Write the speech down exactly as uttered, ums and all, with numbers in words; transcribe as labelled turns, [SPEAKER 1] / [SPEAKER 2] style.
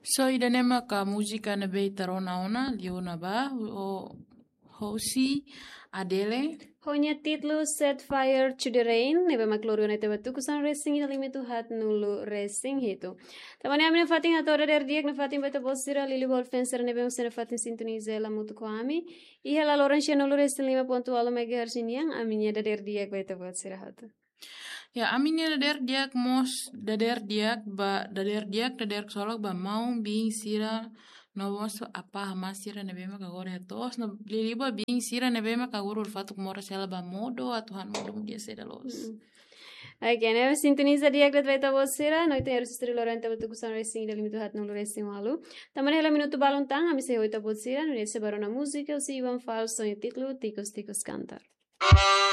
[SPEAKER 1] So idanema ka muzika na bei tarona ona liona ba o Hosi Adele.
[SPEAKER 2] Honya titlu Set Fire to the Rain, nebe makloro na teba tukusan racing ina limitu hat nulu racing hito. Tamani amina fatin atora der diak na fatin beta bosira lili bol fencer nebe usena fatin sintonize la mutu ko ami. Ihe la lorencia nulu racing lima pontu alo megahertz yang aminya der diak beta bosira hatu.
[SPEAKER 1] Ya aminya der diak mos der diak ba der diak der solok ba mau bing sira no moso apa hamasira nebe ma kagore tos no liliba bing sira nebe ma kaguru fatuk mora sela ba modo atuhan modo dia seda los.
[SPEAKER 2] Oke, nebe sintoniza diak det beta bosira no ite eros istri lorenta betu kusan racing ida limitu hat nulu racing malu. Tamani hela minuto baluntang ami se hoita bosira no ese barona música usi iban falso en titlu Ticos Ticos Cantar.